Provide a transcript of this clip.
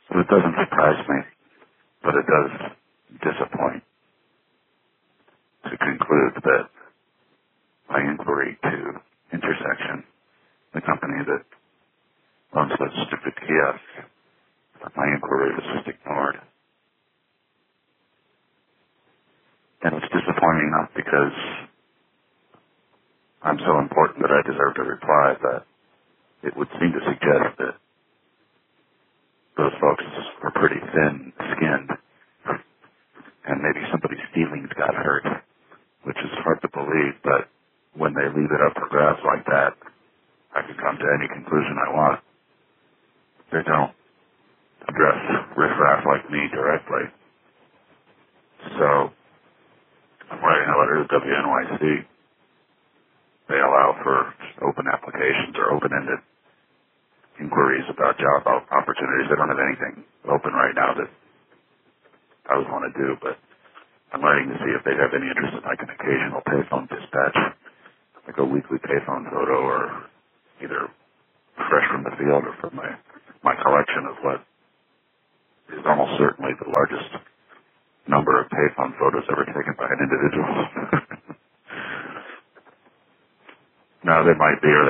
So it doesn't surprise me, but it does disappoint to conclude that my inquiry to Intersection, the company that owns those stupid kiosks, my inquiry was just ignored. And it's disappointing not because I'm so important that I deserve a reply, but it would seem to suggest that those folks were pretty thin-skinned, and maybe somebody's feelings got hurt, which is hard to believe, but when they leave it up for grabs like that, I can come to any conclusion I want. They don't address riffraff like me directly. So I'm writing a letter to WNYC. They allow for open applications or open-ended inquiries about job opportunities. They don't have anything open right now that I would want to do, but I'm writing to see if they have any interest in like an occasional payphone dispatch, like a weekly payphone photo, or either fresh from the field or from my collection of what is almost certainly the largest number of payphone photos ever taken by an individual. Now, they might be or